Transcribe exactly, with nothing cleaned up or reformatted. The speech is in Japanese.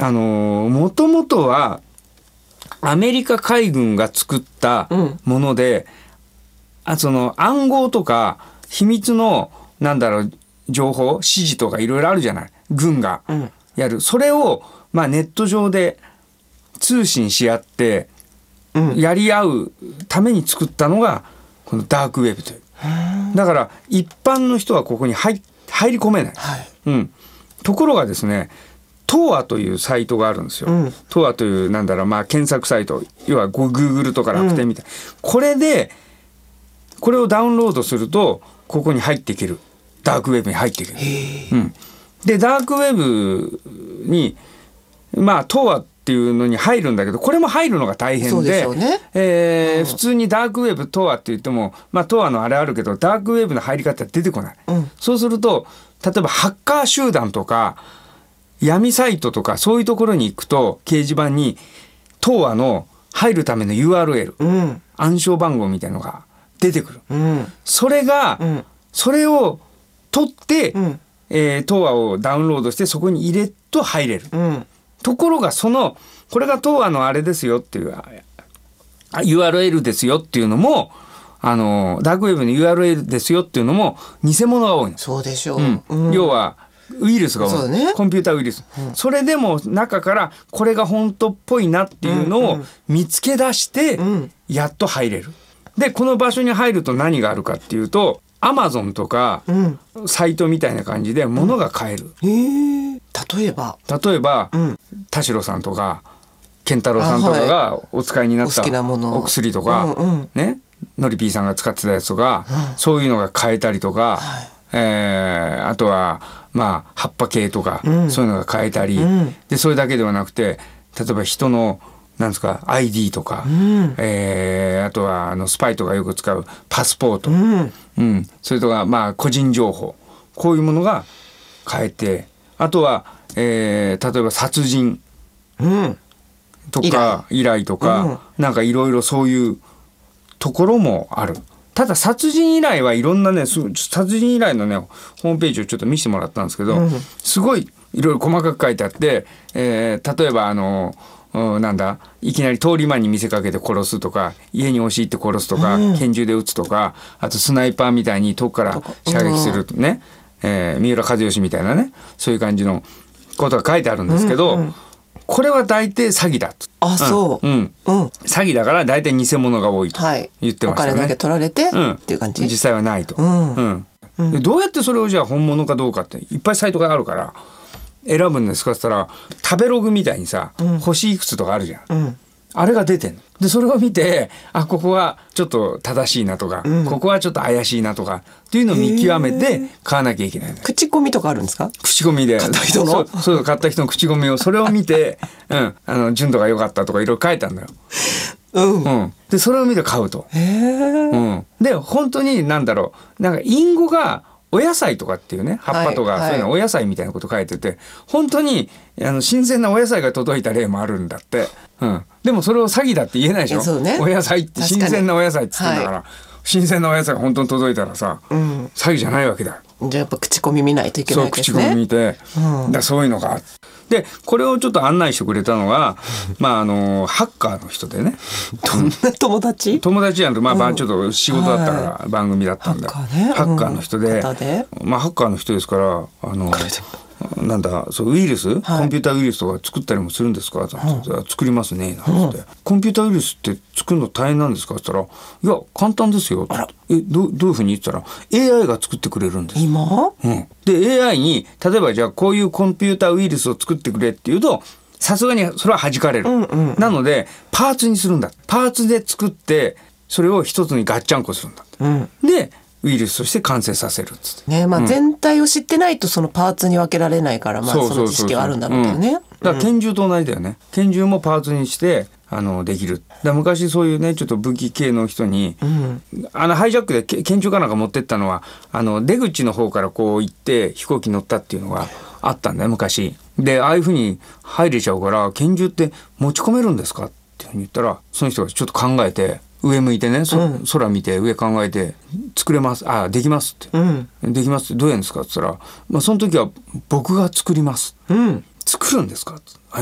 あのもともとはアメリカ海軍が作ったもので、うん、あその暗号とか秘密のなんだろう情報指示とかいろいろあるじゃない、軍がやる、うん、それを、まあ、ネット上で通信し合ってやり合うために作ったのがこのダークウェブという。だから一般の人はここに 入, 入り込めない、はいうん、ところがですね、トーアというサイトがあるんですよ、うん、トーアというなんだろう、まあ、検索サイト、要は Google とか楽天みたいな、うん、これでこれをダウンロードするとここに入っていける、ダークウェブに入っていける、うん、でダークウェブにまあトーアっていうのに入るんだけど、これも入るのが大変 で, で、ねえーうん、普通にダークウェブトーアって言っても、まあ、トーアのあれあるけどダークウェブの入り方出てこない、うん、そうすると例えばハッカー集団とか闇サイトとかそういうところに行くと掲示板にトーアの入るための ユーアールエル、うん、暗証番号みたいなのが出てくる、うん、それが、うん、それを取って トーえー、トーアをダウンロードしてそこに入れると入れる、うんところがそのこれがトーアのあれですよっていう ユーアールエル ですよっていうのもあのダークウェブの ユーアールエル ですよっていうのも偽物が多いの。 そうでしょう、 うんうん、要はウイルスが多い、ね、コンピューターウイルス、うん、それでも中からこれが本当っぽいなっていうのを見つけ出してやっと入れる。でこの場所に入ると何があるかっていうとアマゾンとか、うん、サイトみたいな感じで物が買える、 うんえー、例えば例えば、うん、田代さんとか健太郎さんとかがお使いになったお薬とか、うんうんね、のりぴーさんが使ってたやつとか、うん、そういうのが買えたりとか、はいえー、あとは、まあ、葉っぱ系とか、うん、そういうのが買えたり、うん、でそれだけではなくて例えば人のなんですか アイディー とか、うんえー、あとはあのスパイとかよく使うパスポート、うんうん、それとか、まあ、個人情報こういうものが買えてあとは、えー、例えば殺人とか、うん、依頼とか、うん、なんかいろいろそういうところもある。ただ殺人依頼はいろんなね殺人依頼のねホームページをちょっと見せてもらったんですけど、うん、すごいいろいろ細かく書いてあって、えー、例えばあのなんだいきなり通り魔に見せかけて殺すとか家に押し入って殺すとか、うん、拳銃で撃つとかあとスナイパーみたいに遠くから射撃するとね、うんえー、三浦知良みたいなねそういう感じのことが書いてあるんですけど、うんうん、これは大抵詐欺だと。 あそう、うんうん、 詐欺だから大体偽物が多いと言ってましたね、はい、お金だけ取られて、うん、っていう感じ。 実際はないと、うんうんうん、でどうやってそれをじゃあ本物かどうかっていっぱいサイトがあるから選ぶんですかって言ったら食べログみたいにさ、うん、星いくつとかあるじゃん、うん、あれが出てんのでそれを見てあここはちょっと正しいなとか、うん、ここはちょっと怪しいなとかっていうのを見極めて買わなきゃいけない。 口コミとかあるんですか？ 口コミで買った人のそうそう買った人の口コミをそれを見て、うん、あの純度が良かったとかいろいろ書いたんだよ、うんうん、でそれを見て買うと、へー、うん、で本当に何だろうなんか隠語がお野菜とかっていうね葉っぱとか、はいはい、そういうのお野菜みたいなこと書いてて本当にあの新鮮なお野菜が届いた例もあるんだって、うん、でもそれを詐欺だって言えないでしょ、そうね、お野菜って新鮮なお野菜って言ってんだから、はい、新鮮なお野菜が本当に届いたらさ、うん、詐欺じゃないわけだ。 じゃあやっぱ口コミ見ないといけないですね。 そう口コミ見て、うん、だそういうのがでこれをちょっと案内してくれたのがまああのハッカーの人でねどんな友達、 うん、友達やんと、まあ、うん、ちょっと仕事だったから番組だったんだ、はい、ハッカーね、ハッカーの人 で,、うんでまあ、ハッカーの人ですからあのなんだそうウイルス、はい、コンピューターウイルスとか作ったりもするんですかって言ったら、うん、作りますねなんて、うん、コンピューターウイルスって作るの大変なんですかって言ったらいや簡単ですよってえ ど, どういうふうに言ったら エーアイ が作ってくれるんです今、 うん、で エーアイ に例えばじゃあこういうコンピューターウイルスを作ってくれって言うとさすがにそれは弾かれる、うんうんうん、なのでパーツにするんだパーツで作ってそれを一つにガッチャンコするんだ、うん、でウイルスとして完成させるっつって、 ねまあ、全体を知ってないとそのパーツに分けられないから、うん、まあ、その知識はあるんだろうけどね、うん、だから拳銃と同じだよね、拳銃もパーツにしてあのできる。だ昔そういうねちょっと武器系の人に、うん、あのハイジャックで拳銃かなんか持ってったのはあの出口の方からこう行って飛行機乗ったっていうのがあったんだよ昔で。ああいう風に入れちゃうから拳銃って持ち込めるんですかっていう風に言ったらその人がちょっと考えて上向いてね、うん、空見て上考えて作れますあできますって、うん、できますってどうやるんですかって言ったら、まあ、その時は僕が作ります、うん、作るんですかって